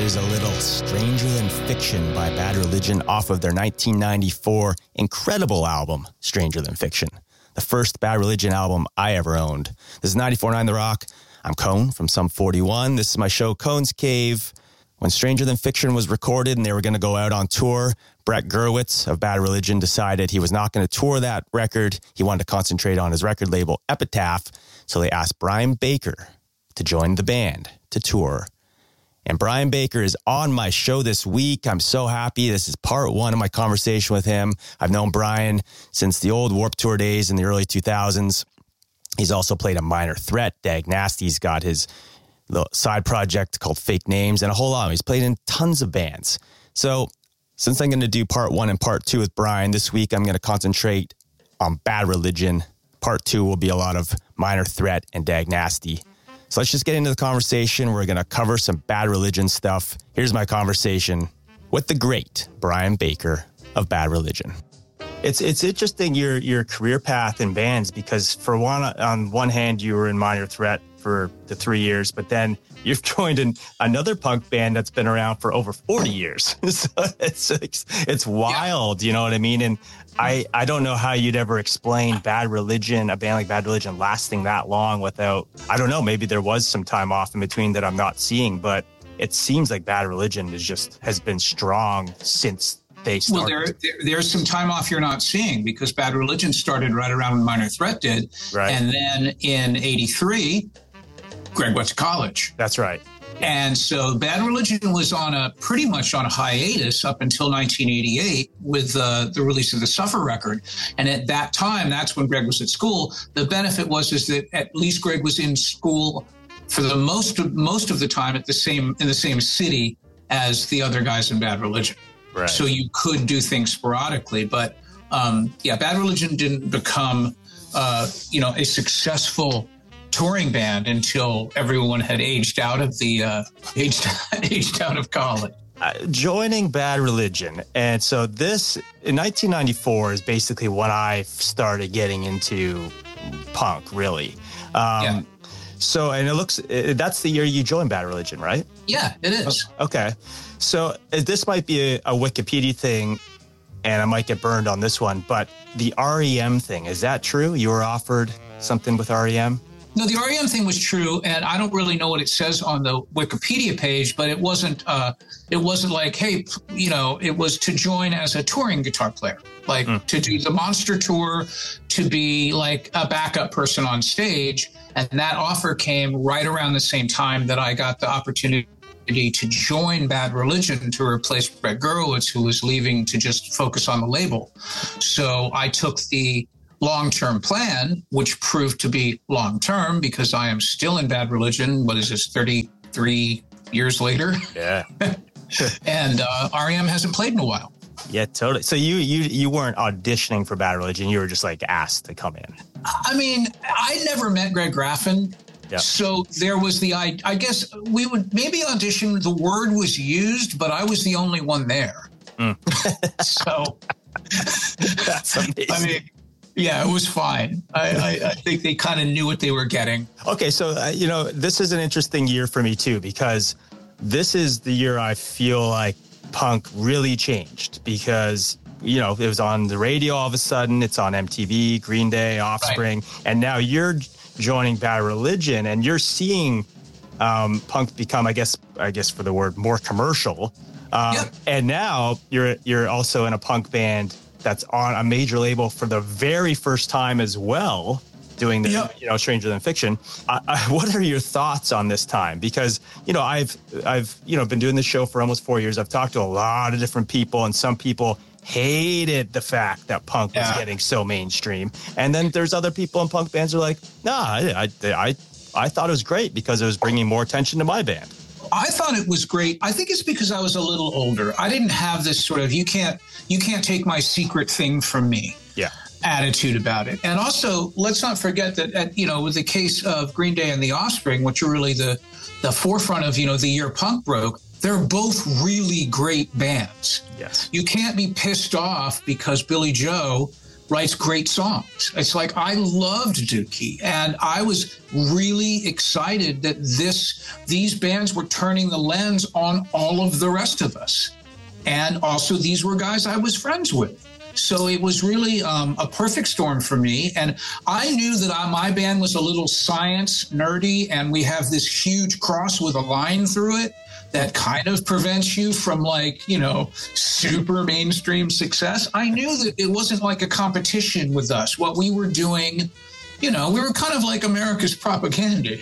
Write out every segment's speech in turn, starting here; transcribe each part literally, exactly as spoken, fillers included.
There's a little Stranger Than Fiction by Bad Religion off of their nineteen ninety-four incredible album, Stranger Than Fiction. The first Bad Religion album I ever owned. This is ninety-four point nine The Rock. I'm Cone from Sum forty-one. This is my show, Cone's Cave. When Stranger Than Fiction was recorded and they were going to go out on tour, Brett Gurewitz of Bad Religion decided he was not going to tour that record. He wanted to concentrate on his record label, Epitaph. So they asked Brian Baker to join the band to tour. And Brian Baker is on my show this week. I'm so happy. This is part one of my conversation with him. I've known Brian since the old Warped Tour days in the early two thousands. He's also played a Minor Threat. Dag Nasty's got his little side project called Fake Names and a whole lot. He's played in tons of bands. So since I'm going to do part one and part two with Brian, this week I'm going to concentrate on Bad Religion. Part two will be a lot of Minor Threat and Dag Nasty. So let's just get into the conversation. We're going to cover some Bad Religion stuff. Here's my conversation with the great Brian Baker of Bad Religion. It's it's interesting, your your career path in bands, because for one, on one hand, you were in Minor Threat for the three years, but then you've joined in another punk band that's been around for over forty years. So it's, it's it's wild, you know what I mean? And I, I don't know how you'd ever explain Bad Religion, a band like Bad Religion, lasting that long without, I don't know, maybe there was some time off in between that I'm not seeing, but it seems like Bad Religion is just has been strong since they started. Well, there, there there's some time off you're not seeing, because Bad Religion started right around when Minor Threat did. Right. And then in eighty-three, Greg went to college. That's right. And so Bad Religion was on a pretty much on a hiatus up until nineteen eighty-eight with uh, the release of the Suffer record. And at that time, that's when Greg was at school. The benefit was is that at least Greg was in school for the most of, most of the time at the same in the same city as the other guys in Bad Religion. Right. So you could do things sporadically. But um, yeah, Bad Religion didn't become uh, you know a successful touring band until everyone had aged out of the uh, aged aged out of college. Uh, joining Bad Religion, and so this in nineteen ninety-four is basically when I started getting into punk, really. Um, yeah. So, and it looks it, that's the year you joined Bad Religion, right? Yeah, it is. Okay, so uh, this might be a, a Wikipedia thing, and I might get burned on this one, but the R E M thing, is that true? You were offered something with R E M? No, the R E M thing was true, and I don't really know what it says on the Wikipedia page, but it wasn't. Uh, it wasn't like, hey, you know, it was to join as a touring guitar player, like mm. to do the Monster tour, to be like a backup person on stage, and that offer came right around the same time that I got the opportunity to join Bad Religion to replace Brett Gurewitz, who was leaving to just focus on the label. So I took the long-term plan, which proved to be long-term because I am still in Bad Religion. What is this, thirty-three years later? Yeah. And uh, R E M hasn't played in a while. Yeah, totally. So you you you weren't auditioning for Bad Religion. You were just like asked to come in. I mean, I never met Greg Graffin. Yep. So there was the, I, I guess we would maybe audition. The word was used, but I was the only one there. Mm. So that's amazing. I mean, yeah, it was fine. I, I, I think they kind of knew what they were getting. Okay, so, uh, you know, this is an interesting year for me, too, because this is the year I feel like punk really changed because, you know, it was on the radio all of a sudden. It's on M T V, Green Day, Offspring. Right. And now you're joining Bad Religion and you're seeing um, punk become, I guess, I guess for the word, more commercial. Um, yep. And now you're you're also in a punk band that's on a major label for the very first time as well, doing the, yep. you know, Stranger Than Fiction. Uh, uh, what are your thoughts on this time? Because, you know, I've, I've, you know, been doing this show for almost four years. I've talked to a lot of different people, and some people hated the fact that punk yeah. was getting so mainstream. And then there's other people in punk bands who are like, nah, I, I, I, I thought it was great because it was bringing more attention to my band. I thought it was great. I think it's because I was a little older. I didn't have this sort of, you can't, you can't take my secret thing from me. Yeah. Attitude about it. And also, let's not forget that, at, you know, with the case of Green Day and the Offspring, which are really the, the forefront of, you know, the year punk broke, they're both really great bands. Yes. You can't be pissed off because Billy Joe writes great songs. It's like I loved Dookie, and I was really excited that this these bands were turning the lens on all of the rest of us. And also these were guys I was friends with. So it was really um, a perfect storm for me. And I knew that I, my band was a little science nerdy, and we have this huge cross with a line through it that kind of prevents you from, like, you know, super mainstream success. I knew that it wasn't like a competition with us. What we were doing, you know, we were kind of like America's propaganda.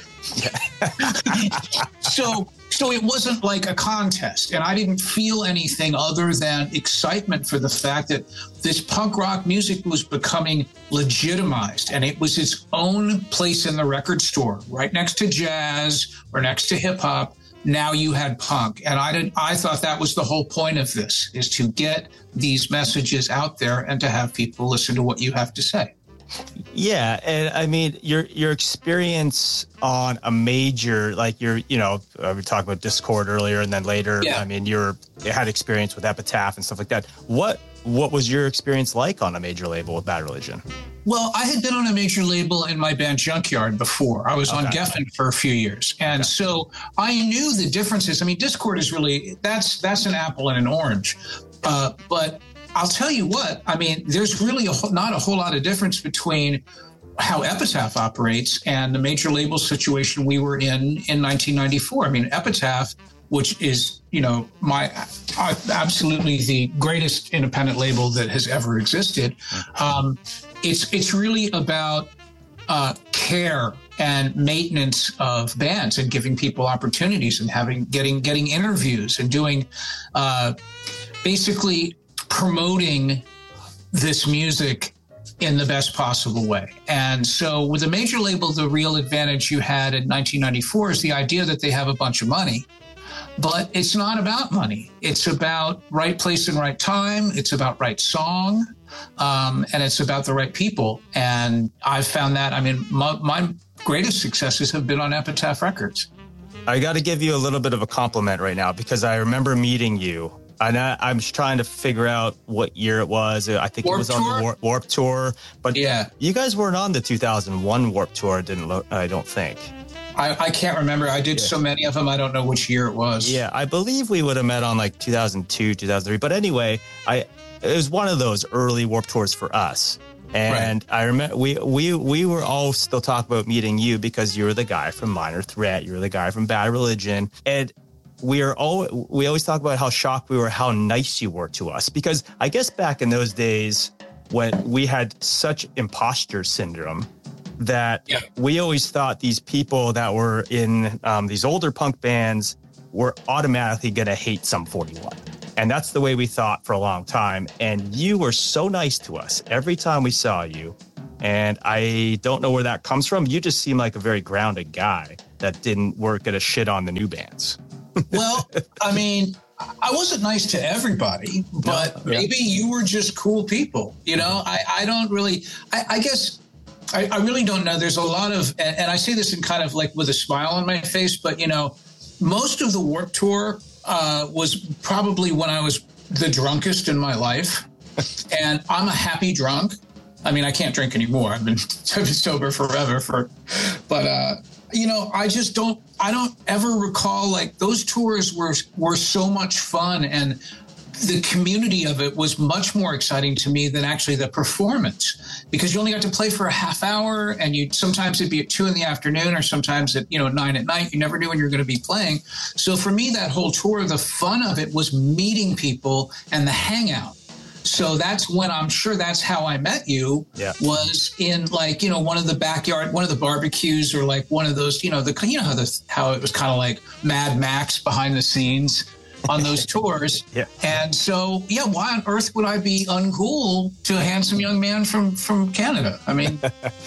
so so it wasn't like a contest, and I didn't feel anything other than excitement for the fact that this punk rock music was becoming legitimized, and it was its own place in the record store, right next to jazz or next to hip hop. Now you had punk, and I didn't. I thought that was the whole point of this, is to get these messages out there and to have people listen to what you have to say. Yeah, and I mean, your your experience on a major, like your, you know, uh, we talked about Discord earlier, and then later, yeah. I mean, you're you had experience with Epitaph and stuff like that. What what was your experience like on a major label with Bad Religion? Well, I had been on a major label in my band Junkyard before. I was okay. on Geffen for a few years, and okay. so I knew the differences. I mean, Discord is really that's that's an apple and an orange, uh, but. I'll tell you what, I mean, there's really a whole, not a whole lot of difference between how Epitaph operates and the major label situation we were in in nineteen ninety-four. I mean, Epitaph, which is, you know, my uh, absolutely the greatest independent label that has ever existed. Um, it's it's really about uh, care and maintenance of bands and giving people opportunities and having getting getting interviews and doing uh, basically. promoting this music in the best possible way. And so with a major label, the real advantage you had in nineteen ninety-four is the idea that they have a bunch of money, but it's not about money. It's about right place and right time. It's about right song. Um, and it's about the right people. And I've found that, I mean, my, my greatest successes have been on Epitaph Records. I got to give you a little bit of a compliment right now, because I remember meeting you. And I, I'm just trying to figure out what year it was. I think Warp it was Tour? on the Warp, Warp Tour. But yeah, you guys weren't on the two thousand one Warp Tour, didn't lo- I don't think. I, I can't remember. I did yeah. so many of them, I don't know which year it was. Yeah, I believe we would have met on like two thousand two, two thousand three. But anyway, I it was one of those early Warp Tours for us. And right. I remember we, we we were all still talking about meeting you because you were the guy from Minor Threat. You were the guy from Bad Religion. And we are all we always talk about how shocked we were, how nice you were to us, because I guess back in those days when we had such imposter syndrome that yeah. we always thought these people that were in um, these older punk bands were automatically going to hate Sum forty-one. And that's the way we thought for a long time. And you were so nice to us every time we saw you. And I don't know where that comes from. You just seem like a very grounded guy that didn't work at a shit on the new bands. Well, I mean, I wasn't nice to everybody, but no, yeah. maybe you were just cool people. You know, I, I don't really, I, I guess I, I really don't know. There's a lot of, and, and I say this in kind of like with a smile on my face, but, you know, most of the Warped Tour uh, was probably when I was the drunkest in my life. And I'm a happy drunk. I mean, I can't drink anymore. I've been sober forever for, but, uh, you know, I just don't, I don't ever recall, like, those tours were, were so much fun, and the community of it was much more exciting to me than actually the performance, because you only got to play for a half hour, and you sometimes it'd be at two in the afternoon or sometimes at, you know, nine at night. You never knew when you were going to be playing. So for me, that whole tour, the fun of it was meeting people and the hangout. So that's when, I'm sure that's how I met you, yeah. was in, like, you know, one of the backyard, one of the barbecues, or like one of those, you know, the, you know, how the, how it was kind of like Mad Max behind the scenes on those tours. Yeah. And so, yeah, why on earth would I be uncool to a handsome young man from, from Canada? I mean,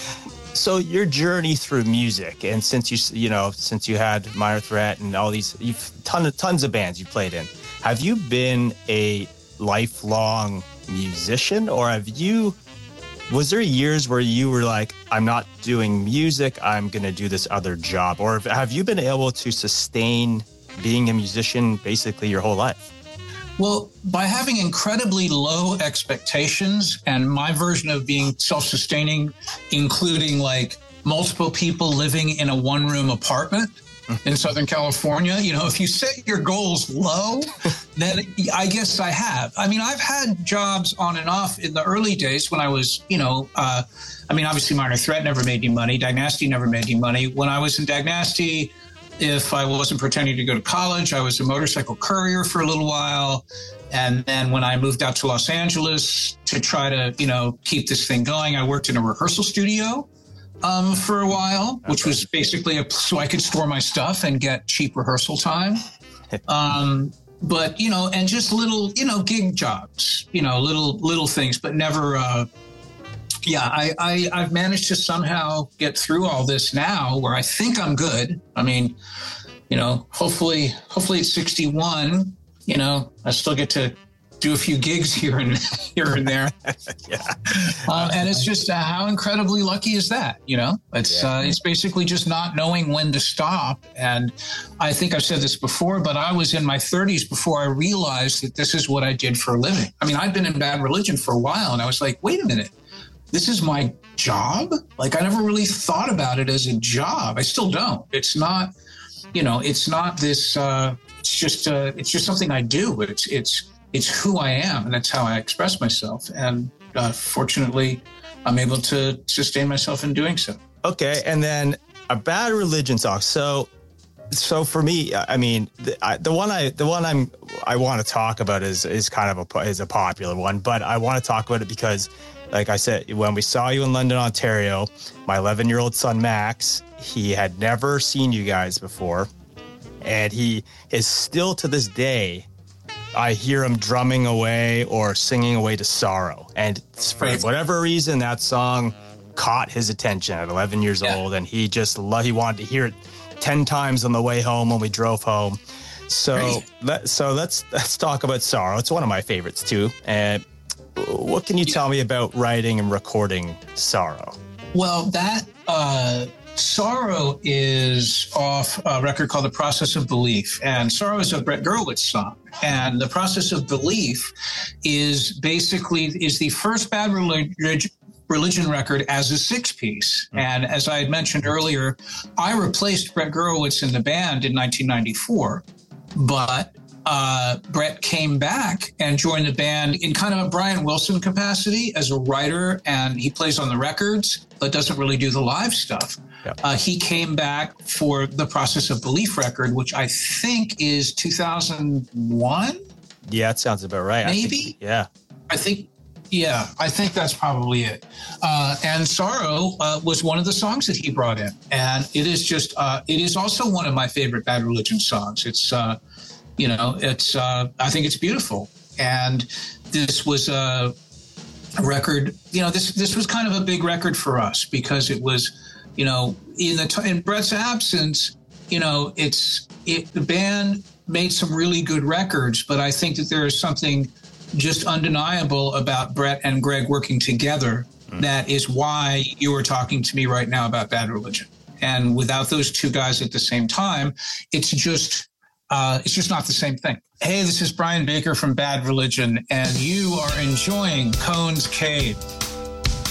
so your journey through music, and since you, you know, since you had Minor Threat and all these, you've ton of, tons of bands you played in, have you been a lifelong musician, or have you, was there years where you were like, I'm not doing music, I'm going to do this other job? Or have you been able to sustain being a musician basically your whole life? Well, by having incredibly low expectations, and my version of being self-sustaining, including like multiple people living in a one-room apartment in Southern California, you know, if you set your goals low, then I guess I have. I mean, I've had jobs on and off in the early days when I was, you know, uh, I mean, obviously Minor Threat never made any money. Dag Nasty never made any money. When I was in Dag Nasty, if I wasn't pretending to go to college, I was a motorcycle courier for a little while. And then when I moved out to Los Angeles to try to, you know, keep this thing going, I worked in a rehearsal studio um, for a while, okay. which was basically a, so I could store my stuff and get cheap rehearsal time. um, but, you know, and just little, you know, gig jobs, you know, little, little things, but never, uh, yeah, I, I, I've managed to somehow get through all this now where I think I'm good. I mean, you know, hopefully, hopefully at sixty-one, you know, I still get to do a few gigs here and here and there. yeah. Um, and it's just uh, how incredibly lucky is that? You know, it's yeah. uh, it's basically just not knowing when to stop. And I think I've said this before, but I was in my thirties before I realized that this is what I did for a living. I mean, I'd been in Bad Religion for a while, and I was like, wait a minute. This is my job? Like, I never really thought about it as a job. I still don't. It's not, you know, it's not this, uh, it's just, uh, it's just something I do. It's, it's, it's who I am, and that's how I express myself. And uh, fortunately, I'm able to sustain myself in doing so. Okay. And then a Bad Religion song. So, so for me, I mean, the, I, the one I, the one I'm, I want to talk about is, is kind of a, is a popular one, but I want to talk about it because, like I said, when we saw you in London, Ontario, my eleven-year-old son, Max, he had never seen you guys before. And he is still to this day, I hear him drumming away or singing away to Sorrow. And for whatever reason, that song caught his attention at eleven years yeah. old. And he just loved, he wanted to hear it ten times on the way home when we drove home. So, let, so let's, let's talk about Sorrow. It's one of my favorites too. And what can you tell me about writing and recording Sorrow? Well, that uh, Sorrow is off a record called The Process of Belief. And Sorrow is a Brett Gurewitz song. And The Process of Belief is basically is the first Bad Religion Religion record as a six-piece. Mm-hmm. And as I had mentioned earlier, I replaced Brett Gurewitz in the band in nineteen ninety-four. But Uh, Brett came back and joined the band in kind of a Brian Wilson capacity as a writer, and he plays on the records, but doesn't really do the live stuff. Yep. Uh, he came back for the Process of Belief record, which I think is two thousand one. Yeah, that sounds about right. Maybe. I think, yeah. I think, yeah, I think that's probably it. Uh, and Sorrow uh, was one of the songs that he brought in. And it is just, uh, it is also one of my favorite Bad Religion songs. It's, uh, You know, it's, uh, I think it's beautiful. And this was a, a record, you know, this, this was kind of a big record for us because it was, you know, in the, t- in Brett's absence, you know, it's, it, the band made some really good records, but I think that there is something just undeniable about Brett and Greg working together. Mm. That is why you are talking to me right now about Bad Religion. And without those two guys at the same time, it's just, Uh, it's just not the same thing. Hey, this is Brian Baker from Bad Religion, and you are enjoying Cone's Cave.